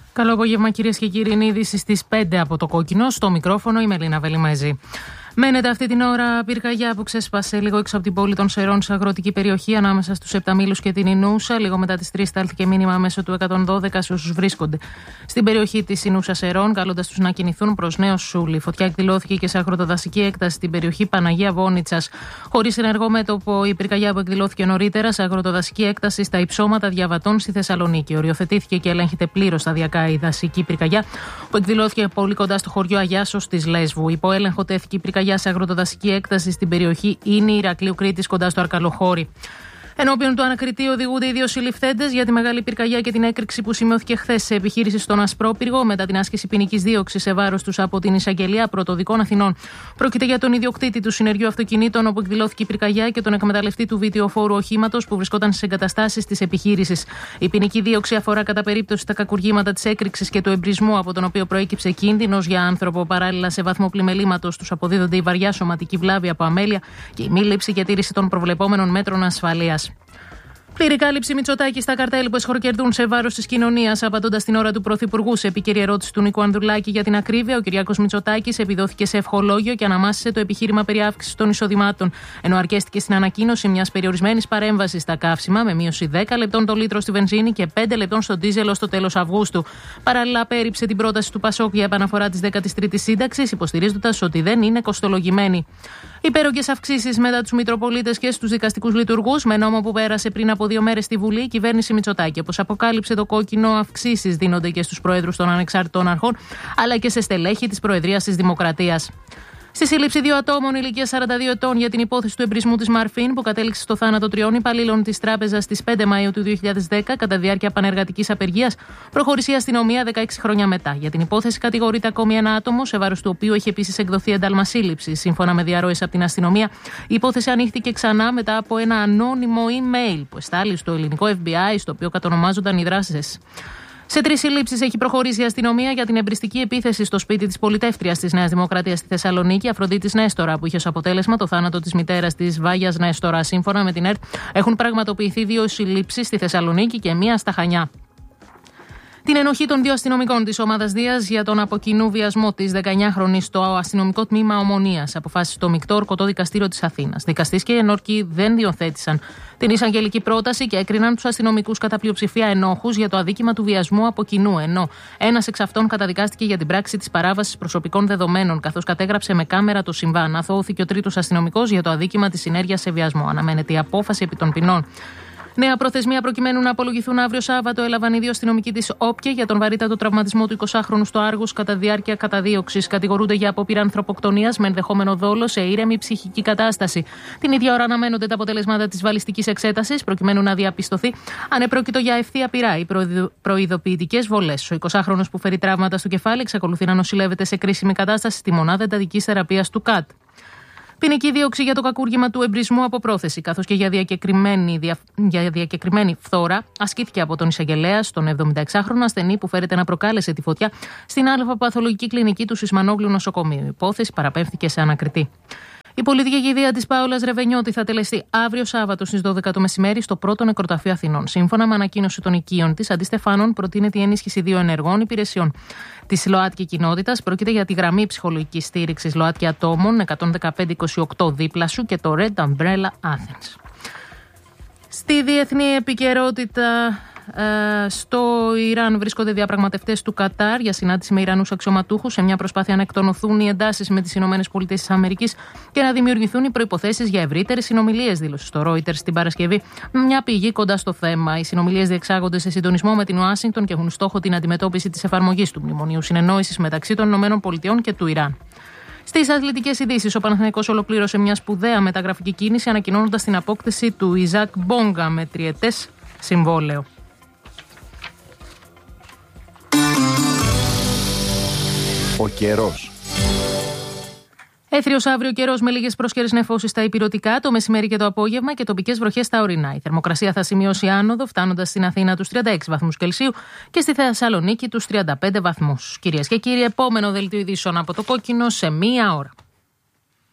Καλό απόγευμα, κυρίες και κύριοι. Είναι είδηση στις 5 από το Κόκκινο. Στο μικρόφωνο η Μελίνα Βελιμέζη. Μένεται αυτή την ώρα πυρκαγιά που ξέσπασε λίγο έξω από την πόλη των Σερών σε αγροτική περιοχή ανάμεσα στους Επταμήλους και την Ινούσα. Λίγο μετά τις 3 στάλθηκε μήνυμα μέσω του 112 σε όσους βρίσκονται στην περιοχή της Ινούσα Σερών, καλώντας τους να κινηθούν προς Νέο Σούλη. Η φωτιά εκδηλώθηκε και σε αγροτοδασική έκταση στην περιοχή Παναγία Βόνιτσας. Χωρίς ενεργό μέτωπο, η πυρκαγιά που εκδηλώθηκε νωρίτερα σε αγροτοδασική έκταση στα υψώματα Διαβατών στη Θεσσαλονίκη. Οριοθετήθηκε και ελέγχεται πλήρως σταδιακά η δασική πυρκαγιά που εκδηλώθηκε πολύ κοντά στο χωριό Αγιάσος της Λέσβου. Υπό έλεγχο τέθηκε η πυρκαγιά σε αγροτοδασική έκταση στην περιοχή Ίνη Ηρακλείου Κρήτης κοντά στο Αρκαλοχώρι. Ενώπιον του ανακριτή οδηγούνται οι δύο συλληφθέντες για τη μεγάλη πυρκαγιά και την έκρηξη που σημειώθηκε χθες σε επιχείρηση στον Ασπρόπυργο μετά την άσκηση ποινικής δίωξης σε βάρος τους από την Εισαγγελία Πρωτοδικών Αθηνών. Πρόκειται για τον ιδιοκτήτη του συνεργείου αυτοκινήτων όπου εκδηλώθηκε η πυρκαγιά και τον εκμεταλλευτή του βιτιοφόρου οχήματος που βρισκόταν στις εγκαταστάσεις της επιχείρησης. Η ποινική δίωξη αφορά κατά περίπτωση τα κακουργήματα της έκρηξης και του εμπρισμού από τον οποίο προέκυψε κίνδυνος για άνθρωπο. Παράλληλα, σε βαθμό πλημελήματος τους αποδίδονται η βαριά σωματική βλάβη από αμέλεια και η μη λήψη και τήρηση των προβλεπόμενων μέτρων ασφαλείας. Πλήρη κάλυψη Μητσοτάκη στα καρτέλ που εσχωρκερδούν σε βάρος της κοινωνίας. Απαντώντας την ώρα του Πρωθυπουργού σε επίκαιρη ερώτηση του Νίκου Ανδρουλάκη για την ακρίβεια, ο Κυριάκος Μητσοτάκης επιδόθηκε σε ευχολόγιο και αναμάσισε το επιχείρημα περί αύξησης των εισοδημάτων. Ενώ αρκέστηκε στην ανακοίνωση μιας περιορισμένης παρέμβασης στα καύσιμα με μείωση 10 λεπτών το λίτρο στη βενζίνη και 5 λεπτών στο ντίζελ ως το τέλος Αυγούστου. Παράλληλα, απέρριψε την πρόταση του Πασόκ για επαναφορά της 13ης σύνταξης, υποστηρίζοντας ότι δεν είναι κοστολογημένη. Υπέρογγες αυξήσεις μετά τους Μητροπολίτες και στους δικαστικούς λειτουργούς, με νόμο που πέρασε πριν από 2 μέρες στη Βουλή, η κυβέρνηση Μητσοτάκη. Όπως αποκάλυψε το Κόκκινο, αυξήσεις δίνονται και στους προέδρους των ανεξάρτητων αρχών, αλλά και σε στελέχη της Προεδρίας της Δημοκρατίας. Στη σύλληψη 2 ατόμων ηλικίας 42 ετών για την υπόθεση του εμπρισμού της Μαρφίν, που κατέληξε στο θάνατο 3 υπαλλήλων της τράπεζας στις 5 Μαΐου του 2010 κατά διάρκεια πανεργατικής απεργίας, προχώρησε η αστυνομία 16 χρόνια μετά. Για την υπόθεση κατηγορείται ακόμη ένα άτομο, σε βάρος του οποίου έχει επίσης εκδοθεί ένταλμα σύλληψης. Σύμφωνα με διαρροές από την αστυνομία, η υπόθεση ανοίχθηκε ξανά μετά από ένα ανώνυμο email που εστάλει στο ελληνικό FBI, στο οποίο κατονομάζονταν οι δράσεις. Σε 3 συλλήψεις έχει προχωρήσει η αστυνομία για την εμπριστική επίθεση στο σπίτι της πολιτεύτριας της Νέας Δημοκρατίας στη Θεσσαλονίκη, Αφροδίτης Νέστορα, που είχε ως αποτέλεσμα το θάνατο της μητέρας της Βάγιας Νέστορα. Σύμφωνα με την ΕΡΤ, έχουν πραγματοποιηθεί 2 συλλήψεις στη Θεσσαλονίκη και 1 στα Χανιά. Την ενοχή των 2 αστυνομικών της ομάδας Δίας για τον αποκοινού βιασμό της 19χρονης στο αστυνομικό τμήμα Ομονίας αποφάσισε το Μεικτό Ορκωτό Δικαστήριο της Αθήνας. Δικαστής και ενόρκοι δεν διοθέτησαν την εισαγγελική πρόταση και έκριναν τους αστυνομικούς κατά πλειοψηφία ενόχους για το αδίκημα του βιασμού από κοινού. Ενώ ένας εξ αυτών καταδικάστηκε για την πράξη της παράβασης προσωπικών δεδομένων, καθώς κατέγραψε με κάμερα το συμβάν. Αθώθηκε ο 3ος αστυνομικός για το αδίκημα της συνέργειας σε βιασμό. Αναμένεται η απόφαση επί των ποινών. Νέα προθεσμία προκειμένου να απολογηθούν αύριο Σάββατο έλαβαν οι 2 αστυνομικοί της ΟΠΚΕ για τον βαρύτατο τραυματισμό του 20χρονου στο Άργους κατά διάρκεια καταδίωξης. Κατηγορούνται για απόπειρα ανθρωποκτονίας με ενδεχόμενο δόλο σε ήρεμη ψυχική κατάσταση. Την ίδια ώρα αναμένονται τα αποτελέσματα της βαλιστικής εξέτασης προκειμένου να διαπιστωθεί αν επρόκειτο για ευθεία πυρά ή προειδοποιητικές βολές. Ο 20χρονος που φέρει τραύματα στο κεφάλι εξακολουθεί να νοσηλεύεται σε κρίσιμη κατάσταση στη μονάδα εντατικής θεραπείας του ΚΑΤ. Ποινική δίωξη για το κακούργημα του εμπρισμού από πρόθεση, καθώς και για διακεκριμένη φθόρα, ασκήθηκε από τον εισαγγελέα στον 76χρονο ασθενή που φέρεται να προκάλεσε τη φωτιά στην αλφαπαθολογική κλινική του Σισμανόγλου νοσοκομείου. Η υπόθεση παραπέμφθηκε σε ανακριτή. Η πολιτική κηδεία της Πάολας Ρεβενιώτη θα τελεστεί αύριο Σάββατο στις 12 το μεσημέρι στο πρώτο νεκροταφείο Αθηνών. Σύμφωνα με ανακοίνωση των οικείων της, αντί Στεφάνων, προτείνεται η ενίσχυση 2 ενεργών υπηρεσιών της ΛΟΑΤΚΙ κοινότητας. Πρόκειται για τη γραμμή ψυχολογικής στήριξης ΛΟΑΤΚΙ ατόμων 11528 δίπλα σου και το Red Umbrella Athens. Στη διεθνή επικαιρότητα, στο Ιράν βρίσκονται διαπραγματευτές του Κατάρ για συνάντηση με Ιρανούς αξιωματούχους σε μια προσπάθεια να εκτονωθούν οι εντάσεις με τις ΗΠΑ και να δημιουργηθούν οι προϋποθέσεις για ευρύτερες συνομιλίες, δήλωσε στο Reuters την Παρασκευή μια πηγή κοντά στο θέμα. Οι συνομιλίες διεξάγονται σε συντονισμό με την Ουάσιγκτον και έχουν στόχο την αντιμετώπιση της εφαρμογής του Μνημονίου Συνεννόησης μεταξύ των ΗΠΑ και του Ιράν. Στις αθλητικές ειδήσεις, ο Παναθηναϊκός ολοκλήρωσε μια σπουδαία μεταγραφική κίνηση ανακοινώνοντας την απόκτηση του Ιζακ Μπόγκα με 3ετές συμβόλαιο. Ο καιρός. Έθριος αύριο καιρός με λίγες πρόσκαιρες νεφώσεις στα ηπειρωτικά, το μεσημέρι και το απόγευμα και τοπικές βροχές στα ορεινά. Η θερμοκρασία θα σημειώσει άνοδο, φτάνοντας στην Αθήνα τους 36 βαθμούς Κελσίου και στη Θεσσαλονίκη τους 35 βαθμούς. Κυρίες και κύριοι, επόμενο δελτίο ειδήσεων από το Κόκκινο σε 1 ώρα.